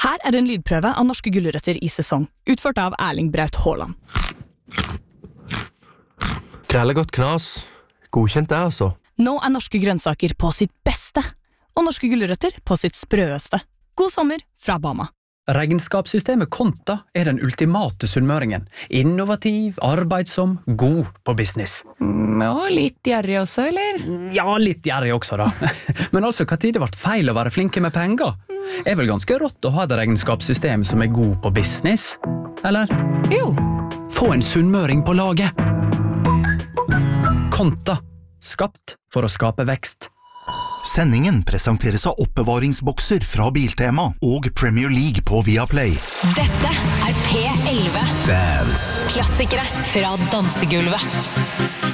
Her en lydprøve av norske gulrøtter i sesong, utført av Erling Braut Haaland. Grelle godt knas. Godkjent det, altså. Nå norske grønnsaker på sitt beste, og norske gulrøtter på sitt sprøeste. God sommer fra Bama. Regnskapssystemet Konta den ultimate sunnmøringen. Innovativ, arbeidsom, god på business. Og litt gjerrig også, eller? Ja, litt gjerrig også da. Men altså, hva tid det ble feil å være flinke med penger? Vel ganske rått å ha et regnskapssystem som god på business, eller? Jo. Få en sunnmøring på laget. Konta. Skapt for å skape vekst. Sendingen presenteres av oppbevaringsbokser fra Biltema og Premier League på Viaplay. Dette P11. Dance. Klassikere fra dansegulvet.